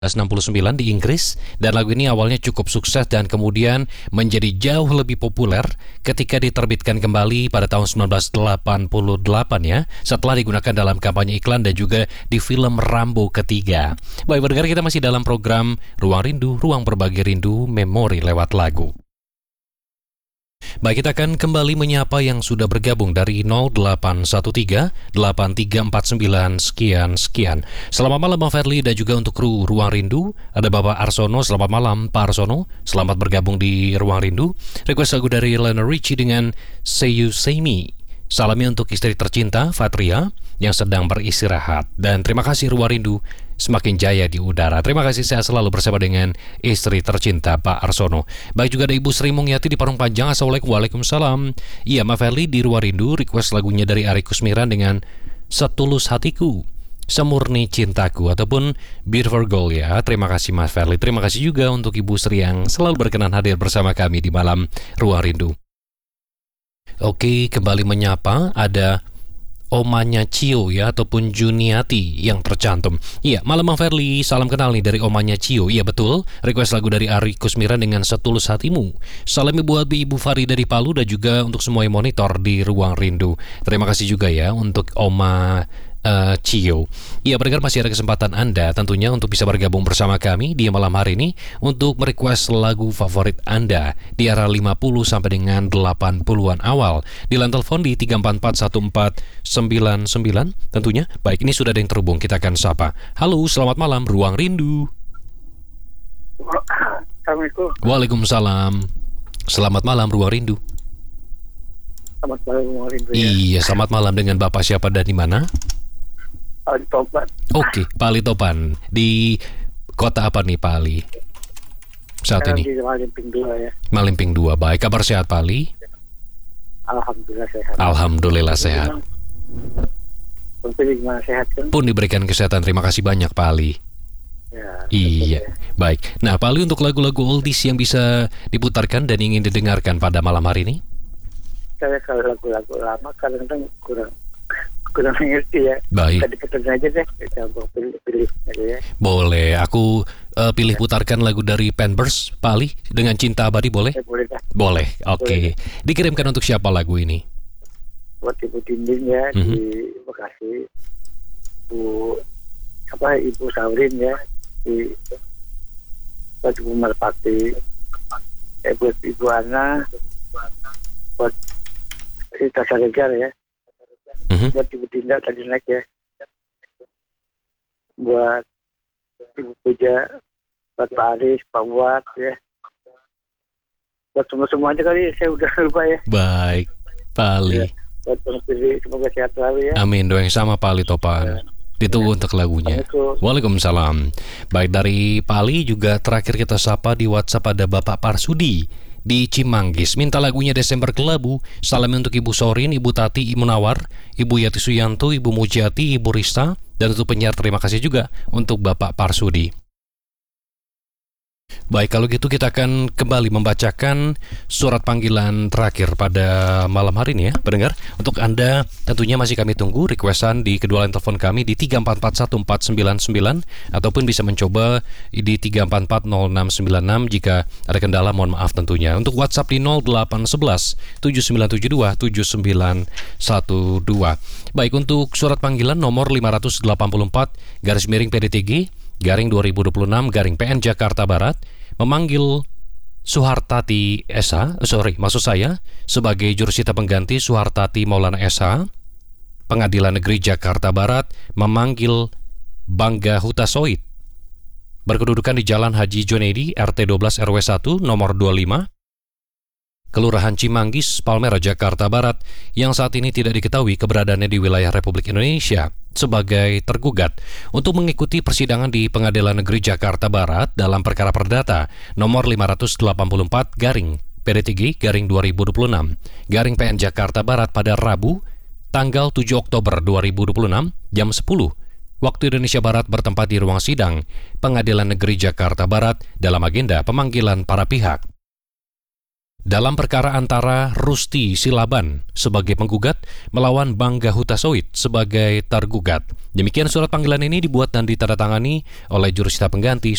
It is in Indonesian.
1969 di Inggris, dan lagu ini awalnya cukup sukses dan kemudian menjadi jauh lebih populer ketika diterbitkan kembali pada tahun 1988 ya, setelah digunakan dalam kampanye iklan dan juga di film Rambo ketiga. Baik pendengar, kita masih dalam program Ruang Rindu, Ruang Berbagi Rindu, Memori lewat lagu. Baik, kita akan kembali menyapa yang sudah bergabung dari 0813-8349 sekian. Selamat malam Bang Ferli dan juga untuk kru Ruang Rindu. Ada Bapak Arsono, selamat malam Pak Arsono. Selamat bergabung di Ruang Rindu. Request lagu dari Lionel Richie dengan Say You Say Me. Salamnya untuk istri tercinta Fatria yang sedang beristirahat. Dan terima kasih Ruang Rindu semakin jaya di udara. Terima kasih, saya selalu bersama dengan istri tercinta Pak Arsono. Baik, juga ada Ibu Sri Mungyati di Parung Panjang. Assalamualaikum. Waalaikumsalam. Iya, Mas Ferli di Ruang Rindu request lagunya dari Ari Kusmiran dengan Setulus Hatiku, Semurni Cintaku, ataupun Beautiful Gold ya. Terima kasih Mas Ferli. Terima kasih juga untuk Ibu Sri yang selalu berkenan hadir bersama kami di malam Ruang Rindu. Oke, kembali menyapa ada Omanya Cio ya, ataupun Juniati yang tercantum. Iya, malam Bang Ferli, salam kenal nih dari Omanya Cio. Iya betul, request lagu dari Ari Kusmiran dengan Setulus Hatimu. Salam buat Ibu Farida di Palu dan juga untuk semua yang monitor di Ruang Rindu. Terima kasih juga ya untuk Oma Cio. Iya pendengar, masih ada kesempatan Anda tentunya untuk bisa bergabung bersama kami di malam hari ini untuk merequest lagu favorit Anda di era 50 sampai dengan 80-an awal di line telepon di 344-1499 tentunya. Baik, ini sudah ada yang terhubung, kita akan sapa. Halo, selamat malam Ruang Rindu. Assalamualaikum. Waalaikumsalam. Selamat malam Ruang Rindu. Selamat malam Ruang Rindu ya. Iya, selamat malam dengan Bapak siapa dan di mana? Ali Topan. Oke, Pak Ali Topan. Di kota apa nih Pak Ali saat ini? Di Malimping 2 ya. Malimping 2. Baik, kabar sehat Pak Ali? Alhamdulillah sehat. Alhamdulillah sehat. Gimana sehat kan? Pun diberikan kesehatan. Terima kasih banyak Pak Ali. Ya, Iya, ya. baik. Nah Pak Ali, untuk lagu-lagu oldies yang bisa diputarkan dan ingin didengarkan pada malam hari ini? Saya kalau lagu-lagu lama kadang-kadang kurang mengerti ya. Baik. Tadi putarkan aja deh. Coba pilih aja ya. Boleh, aku pilih putarkan lagu dari Pampers Pak Ali dengan Cinta Abadi, boleh? Boleh dah. Boleh, oke. Dikirimkan untuk siapa lagu ini? Buat Ibu Dinding ya di Bekasi. Ibu Saurin ya di buat Ibu Merpati. Buat Ibu Ana, buat Rita Saregar ya. Buat Ibu Dinda tadi naik ya. Buat Ibu Puja, buat Pak Aris, Pak Buat ya. Buat semua aja kali, saya udah lupa ya. Baik, Pak Ali. Ya. Buat pilih, semoga sehat selalu ya. Amin, doa yang sama Pak Ali Topan. Ditunggu untuk lagunya. Waalaikumsalam. Baik, dari Pak Ali juga terakhir kita sapa di WhatsApp ada Bapak Parsudi di Cimanggis. Minta lagunya Desember Kelabu. Salam untuk Ibu Sorin, Ibu Tati, Ibu Nawar, Ibu Yati Suyanto, Ibu Mujiati, Ibu Rista, dan untuk penyiar terima kasih juga untuk Bapak Parsudi. Baik, kalau gitu kita akan kembali membacakan surat panggilan terakhir pada malam hari ini ya, pendengar. Untuk Anda tentunya masih kami tunggu requestan di kedua line telepon kami di 3441499 ataupun bisa mencoba di 3440696 jika ada kendala, mohon maaf tentunya. Untuk WhatsApp di 0811 7972 7912. Baik, untuk surat panggilan nomor 584 _PDTG _2026 PN Jakarta Barat memanggil Suhartati S.H. sebagai jurusita pengganti Suhartati Maulana S.H. Pengadilan Negeri Jakarta Barat memanggil Bangga Hutasoid berkedudukan di Jalan Haji Junedi RT 12 RW 1 nomor 25 Kelurahan Cimanggis, Palmera, Jakarta Barat, yang saat ini tidak diketahui keberadaannya di wilayah Republik Indonesia sebagai tergugat untuk mengikuti persidangan di Pengadilan Negeri Jakarta Barat dalam perkara perdata nomor 584 PDTG _2026 PN Jakarta Barat pada Rabu tanggal 7 Oktober 2026 jam 10 waktu Indonesia Barat bertempat di ruang sidang Pengadilan Negeri Jakarta Barat dalam agenda pemanggilan para pihak. dalam perkara antara Rusti Silaban sebagai penggugat melawan Bangga Hutasoit sebagai tergugat. Demikian surat panggilan ini dibuat dan ditandatangani oleh jurusita pengganti